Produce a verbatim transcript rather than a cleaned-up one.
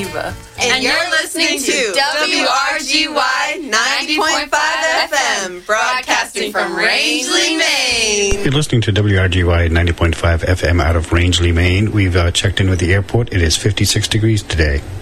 Tuba. And, and you're listening to W R G Y ninety point five F M, broadcasting from Rangeley, Maine. You're listening to W R G Y ninety point five F M out of Rangeley, Maine. We've uh, checked in with the airport. It is fifty-six degrees today.